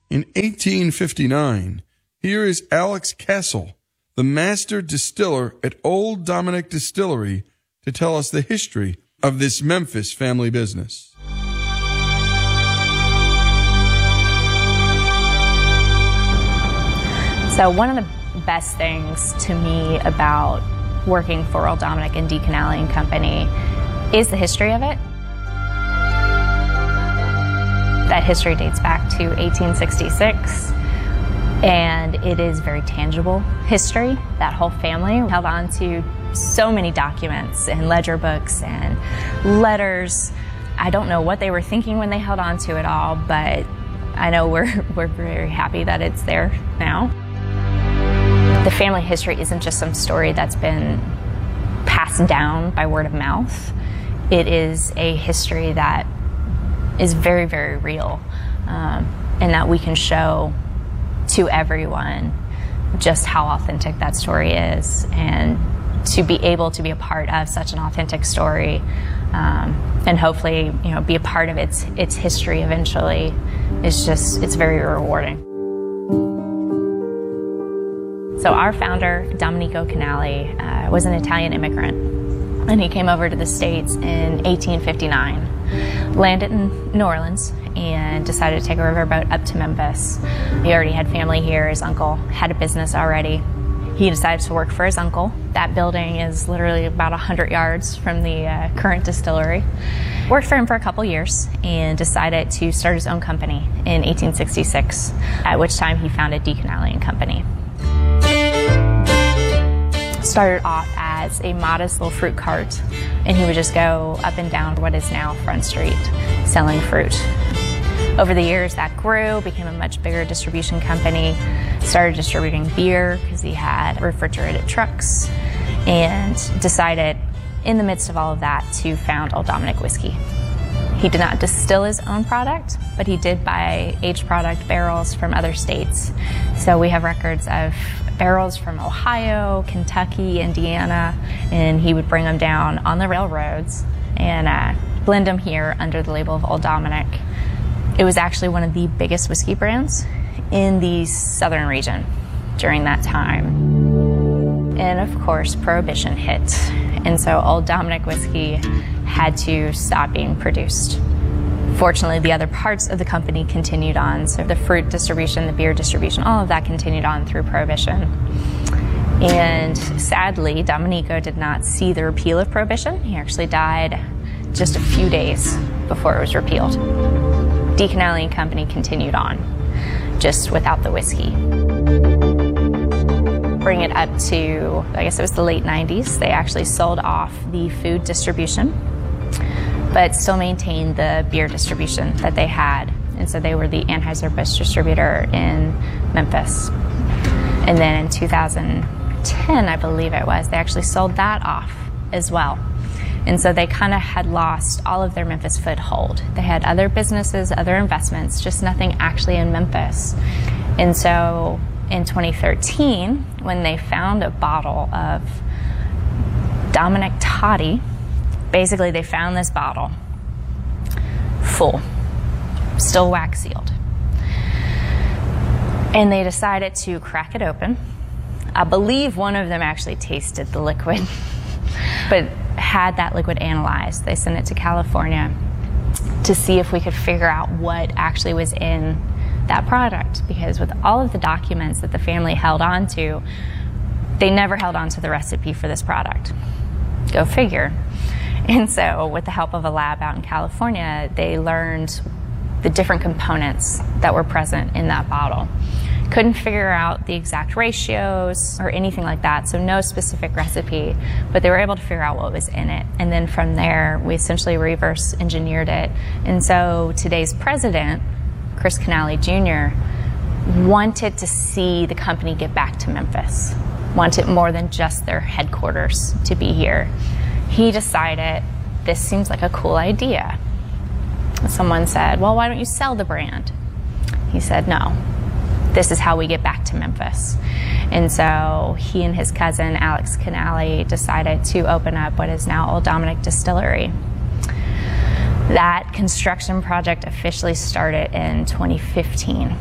In 1859, here is Alex Castle, the master distiller at Old Dominick Distillery, to tell us the history of this Memphis family business. So one of the best things to me about working for Old Dominick and D. Canale & Company is the history of it. That history dates back to 1866, and it is very tangible history. That whole family held on to so many documents and ledger books and letters. I don't know what they were thinking when they held on to it all, but I know we're very happy that it's there now. The family history isn't just some story that's been passed down by word of mouth. It is a history that is very, very real, and that we can show to everyone just how authentic that story is, and to be able to be a part of such an authentic story, and hopefully, be a part of its history eventually, it's very rewarding. So our founder, Domenico Canale, was an Italian immigrant, and he came over to the States in 1859. Landed in New Orleans and decided to take a riverboat up to Memphis. He already had family here. His uncle had a business already. He decided to work for his uncle. That building is literally about 100 yards from the current distillery. Worked for him for a couple years and decided to start his own company in 1866, at which time he founded D. Canale & Company. Started off as a modest little fruit cart, and he would just go up and down what is now Front Street selling fruit. Over the years that grew, became a much bigger distribution company, started distributing beer because he had refrigerated trucks, and decided in the midst of all of that to found Old Dominick Whiskey. He did not distill his own product, but he did buy aged product barrels from other states. So we have records of barrels from Ohio, Kentucky, Indiana, and he would bring them down on the railroads and blend them here under the label of Old Dominick. It was actually one of the biggest whiskey brands in the southern region during that time. And of course, Prohibition hit, and so Old Dominick whiskey had to stop being produced. Fortunately, the other parts of the company continued on, so the fruit distribution, the beer distribution, all of that continued on through Prohibition. And sadly, Domenico did not see the repeal of Prohibition. He actually died just a few days before it was repealed. D. Canale & Company continued on, just without the whiskey. Bring it up to, I guess it was the late 90s, they actually sold off the food distribution, but still maintained the beer distribution that they had. And so they were the Anheuser-Busch distributor in Memphis. And then in 2010, I believe it was, they actually sold that off as well. And so they kind of had lost all of their Memphis foothold. They had other businesses, other investments, just nothing actually in Memphis. And so in 2013, when they found a bottle of Dominick Toddy, basically they found this bottle full, still wax sealed. And they decided to crack it open. I believe one of them actually tasted the liquid, but had that liquid analyzed. They sent it to California to see if we could figure out what actually was in that product, because with all of the documents that the family held on to, they never held on to the recipe for this product. Go figure. And so with the help of a lab out in California, they learned the different components that were present in that bottle. Couldn't figure out the exact ratios or anything like that, so no specific recipe, but they were able to figure out what was in it. And then from there, we essentially reverse engineered it. And so today's president, Chris Canale Jr., wanted to see the company get back to Memphis, wanted more than just their headquarters to be here. He decided this seems like a cool idea. Someone said, well, why don't you sell the brand? He said, no, this is how we get back to Memphis. And so he and his cousin, Alex Canale, decided to open up what is now Old Dominick Distillery. That construction project officially started in 2015.